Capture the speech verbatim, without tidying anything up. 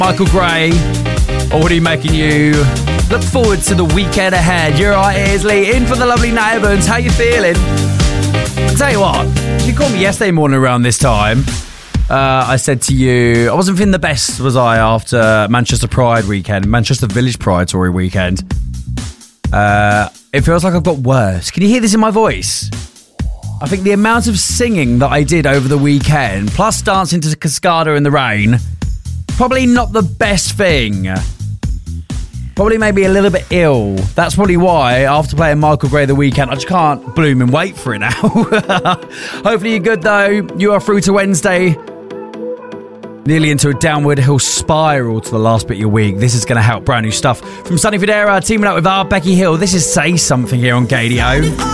Michael Gray, already making you look forward to the weekend ahead. You're right, Isley, in for the lovely neighbours. How you feeling? I'll tell you what, you called me yesterday morning around this time. Uh, I said to you, I wasn't feeling the best, was I, after Manchester Pride weekend, Manchester Village Pride Tory weekend. Uh, it feels like I've got worse. Can you hear this in my voice? I think the amount of singing that I did over the weekend, plus dancing to Cascada in the rain, probably not the best thing. Probably maybe a little bit ill. That's probably why, after playing Michael Gray the weekend, I just can't bloom and wait for it now. Hopefully you're good though. You are through to Wednesday. Nearly into a downward hill spiral to the last bit of your week. This is going to help. Brand new stuff from Sunny Federa, teaming up with our Becky Hill. This is Say Something here on Gadio.